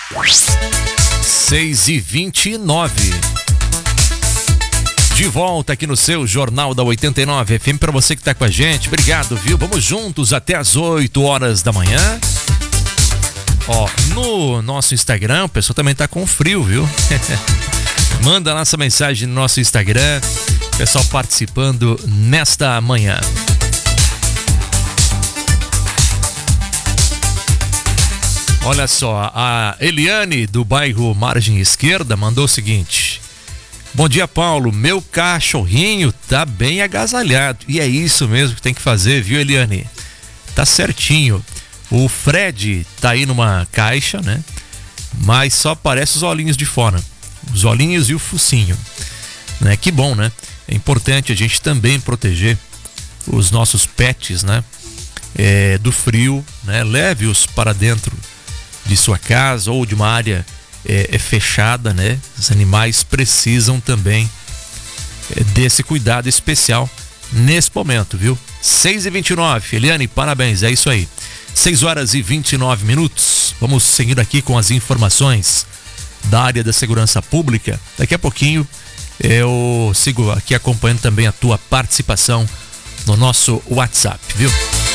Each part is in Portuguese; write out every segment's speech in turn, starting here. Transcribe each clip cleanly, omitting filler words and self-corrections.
6h29. De volta aqui no seu Jornal da 89 FM, para você que tá com a gente, obrigado, viu? Vamos juntos até as 8 horas da manhã. Ó, no nosso Instagram, o pessoal também tá com frio, viu? Manda nossa mensagem no nosso Instagram, pessoal participando nesta manhã. Olha só, a Eliane do bairro Margem Esquerda mandou o seguinte: bom dia, Paulo, meu cachorrinho tá bem agasalhado. E é isso mesmo que tem que fazer, viu, Eliane? Tá certinho. O Fred tá aí numa caixa, né? Mas só aparece os olhinhos de fora. Os olhinhos e o focinho, né? Que bom, né? É importante a gente também proteger os nossos pets, né? Do frio, né? Leve-os para dentro de sua casa ou de uma área fechada, né? Os animais precisam também desse cuidado especial nesse momento, viu? 6h29, Eliane, parabéns, é isso aí. 6h29. Vamos seguir aqui com as informações da área da segurança pública. Daqui a pouquinho eu sigo aqui acompanhando também a tua participação no nosso WhatsApp, viu?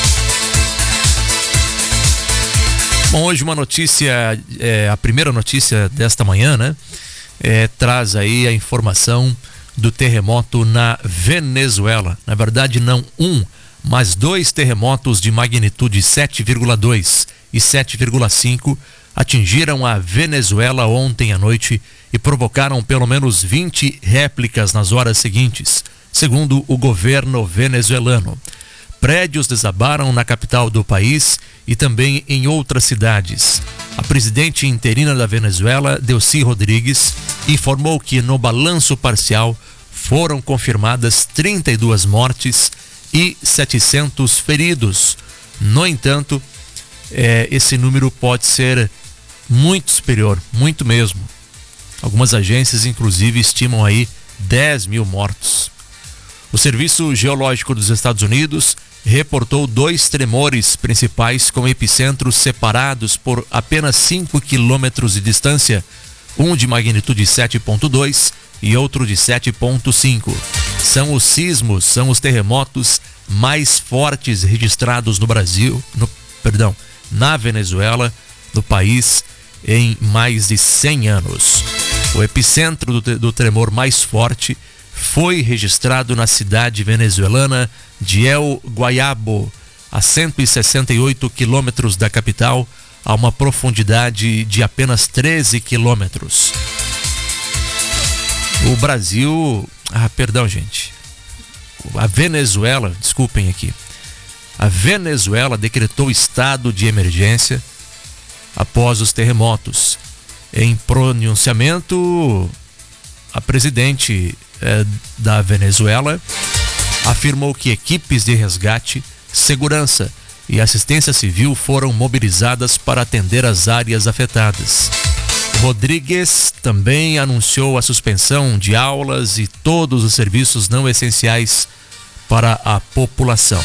Bom, hoje uma notícia, a primeira notícia desta manhã, né? Traz aí a informação do terremoto na Venezuela. Na verdade, não mas 2 terremotos de magnitude 7,2 e 7,5 atingiram a Venezuela ontem à noite e provocaram pelo menos 20 réplicas nas horas seguintes, segundo o governo venezuelano. Prédios desabaram na capital do país e também em outras cidades. A presidente interina da Venezuela, Delcy Rodrigues, informou que no balanço parcial foram confirmadas 32 mortes e 700 feridos. No entanto, esse número pode ser muito superior, muito mesmo. Algumas agências, inclusive, estimam aí 10 mil mortos. O Serviço Geológico dos Estados Unidos reportou 2 tremores principais com epicentros separados por apenas 5 quilômetros de distância, um de magnitude 7,2 e outro de 7,5. São os sismos, são os terremotos mais fortes registrados na Venezuela, no país, em mais de 100 anos. O epicentro do tremor mais forte foi registrado na cidade venezuelana de El Guayabo, a 168 quilômetros da capital, a uma profundidade de apenas 13 quilômetros. O Brasil... A Venezuela, desculpem aqui. A Venezuela decretou estado de emergência após os terremotos. Em pronunciamento, a presidente da Venezuela afirmou que equipes de resgate, segurança e assistência civil foram mobilizadas para atender as áreas afetadas. Rodrigues também anunciou a suspensão de aulas e todos os serviços não essenciais para a população.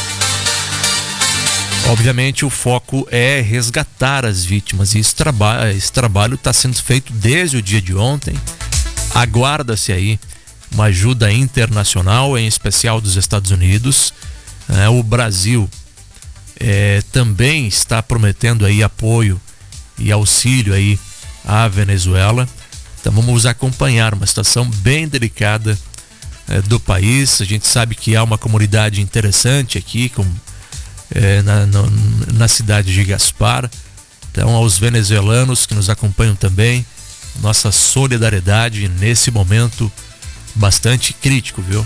Obviamente o foco é resgatar as vítimas e esse trabalho está sendo feito desde o dia de ontem. Aguarda-se aí uma ajuda internacional, em especial dos Estados Unidos. O Brasil também está prometendo aí apoio e auxílio aí à Venezuela. Então vamos acompanhar uma situação bem delicada do país. A gente sabe que há uma comunidade interessante aqui na cidade de Gaspar. Então, aos venezuelanos que nos acompanham também, nossa solidariedade nesse momento bastante crítico, viu?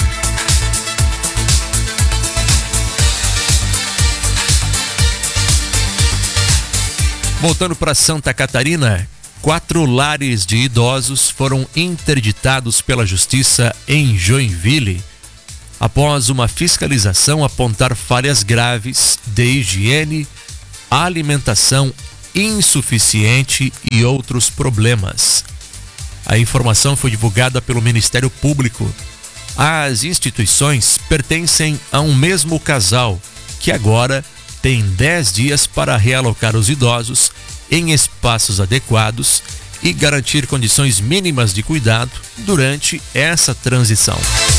Voltando para Santa Catarina, 4 lares de idosos foram interditados pela Justiça em Joinville, após uma fiscalização apontar falhas graves de higiene, alimentação insuficiente e outros problemas. A informação foi divulgada pelo Ministério Público. As instituições pertencem a um mesmo casal, que agora tem 10 dias para realocar os idosos em espaços adequados e garantir condições mínimas de cuidado durante essa transição.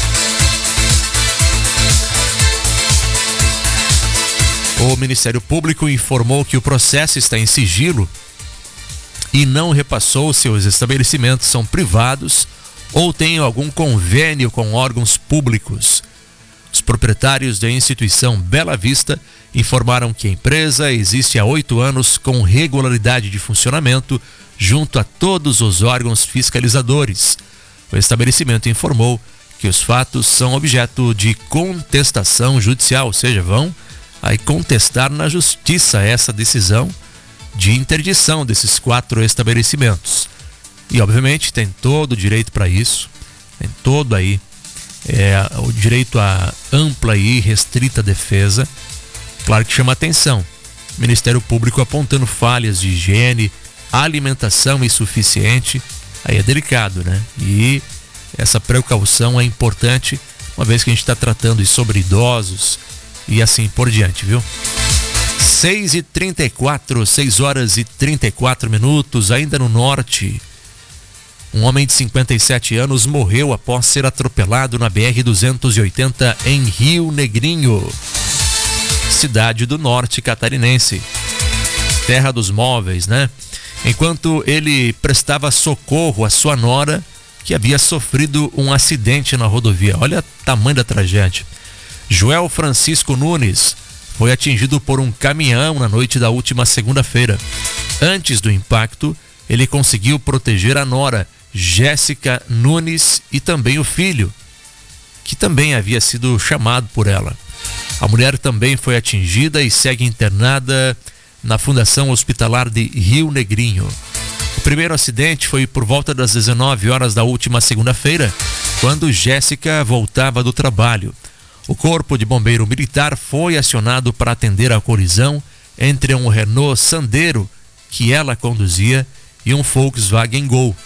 O Ministério Público informou que o processo está em sigilo e não repassou se os estabelecimentos são privados ou têm algum convênio com órgãos públicos. Os proprietários da instituição Bela Vista informaram que a empresa existe há 8 anos com regularidade de funcionamento junto a todos os órgãos fiscalizadores. O estabelecimento informou que os fatos são objeto de contestação judicial, ou seja, vão aí contestar na justiça essa decisão de interdição desses 4 estabelecimentos. E obviamente tem todo o direito para isso, tem todo aí o direito à ampla e restrita defesa. Claro que chama atenção, Ministério Público apontando falhas de higiene, alimentação insuficiente, aí é delicado, né? E essa precaução é importante, uma vez que a gente está tratando sobre idosos e assim por diante, viu? 6h34, 6 horas e 34 minutos, ainda no norte. Um homem de 57 anos morreu após ser atropelado na BR-280 em Rio Negrinho, cidade do norte catarinense, terra dos móveis, né? Enquanto ele prestava socorro à sua nora, que havia sofrido um acidente na rodovia. Olha o tamanho da tragédia. Joel Francisco Nunes foi atingido por um caminhão na noite da última segunda-feira. Antes do impacto, ele conseguiu proteger a nora, Jéssica Nunes, e também o filho, que também havia sido chamado por ela. A mulher também foi atingida e segue internada na Fundação Hospitalar de Rio Negrinho. O primeiro acidente foi por volta das 19 horas da última segunda-feira, quando Jéssica voltava do trabalho. O Corpo de Bombeiro Militar foi acionado para atender a colisão entre um Renault Sandero, que ela conduzia, e um Volkswagen Gol.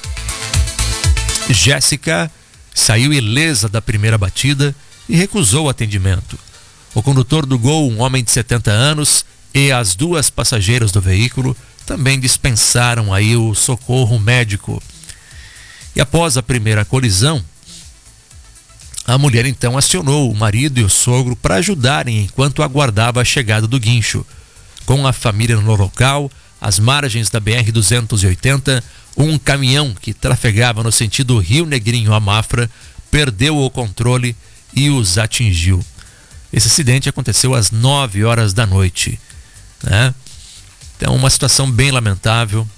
Jéssica saiu ilesa da primeira batida e recusou o atendimento. O condutor do Gol, um homem de 70 anos, e as 2 passageiras do veículo também dispensaram aí o socorro médico. E após a primeira colisão, a mulher então acionou o marido e o sogro para ajudarem enquanto aguardava a chegada do guincho. Com a família no local, às margens da BR-280, um caminhão que trafegava no sentido Rio Negrinho a Mafra perdeu o controle e os atingiu. Esse acidente aconteceu às 9 horas da noite, né? Então, uma situação bem lamentável.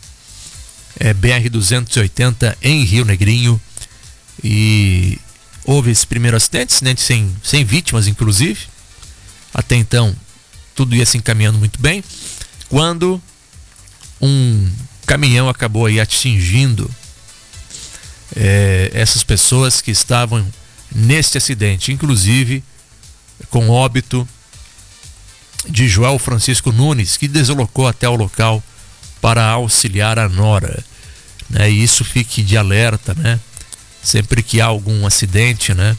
BR-280 em Rio Negrinho, e houve esse primeiro acidente sem vítimas, inclusive. Até então, tudo ia se encaminhando muito bem, quando um caminhão acabou aí atingindo essas pessoas que estavam neste acidente, inclusive com óbito de Joel Francisco Nunes, que deslocou até o local para auxiliar a nora, né? E isso fique de alerta, né? Sempre que há algum acidente, né?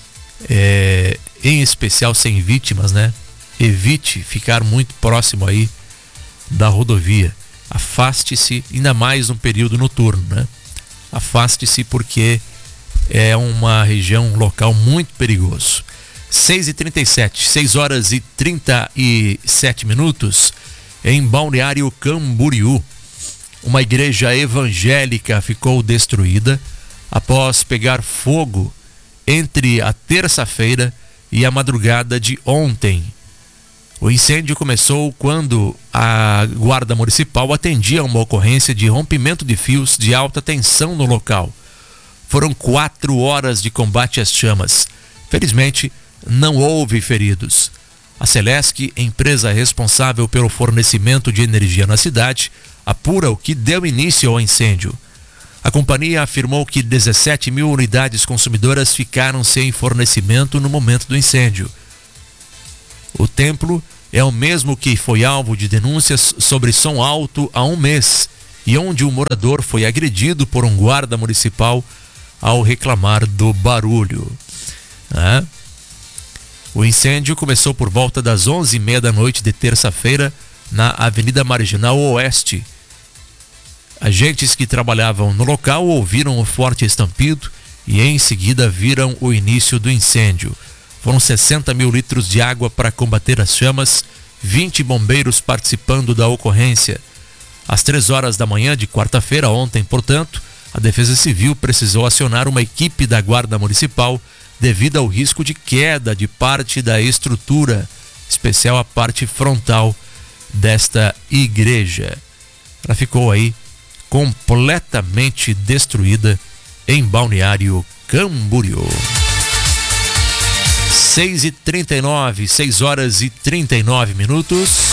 Em especial sem vítimas, né? Evite ficar muito próximo aí da rodovia. Afaste-se, ainda mais no período noturno, né? Afaste-se, porque é uma região, um local muito perigoso. 6h37, 6 horas e 37 minutos, em Balneário Camboriú. Uma igreja evangélica ficou destruída após pegar fogo entre a terça-feira e a madrugada de ontem. O incêndio começou quando a Guarda Municipal atendia a uma ocorrência de rompimento de fios de alta tensão no local. Foram 4 horas de combate às chamas. Felizmente, não houve feridos. A Celesc, empresa responsável pelo fornecimento de energia na cidade, apura o que deu início ao incêndio. A companhia afirmou que 17 mil unidades consumidoras ficaram sem fornecimento no momento do incêndio. O templo é o mesmo que foi alvo de denúncias sobre som alto há um mês e onde um morador foi agredido por um guarda municipal ao reclamar do barulho. O incêndio começou por volta das 11h30 da noite de terça-feira na Avenida Marginal Oeste Agentes que trabalhavam no local ouviram o forte estampido e em seguida viram o início do incêndio. Foram 60 mil litros de água para combater as chamas, 20 bombeiros participando da ocorrência. Às 3 horas da manhã de quarta-feira, ontem, portanto, a Defesa Civil precisou acionar uma equipe da Guarda Municipal devido ao risco de queda de parte da estrutura, especial a parte frontal desta igreja. Ela ficou aí completamente destruída em Balneário Camboriú. 6h39, 6 horas e 39 minutos.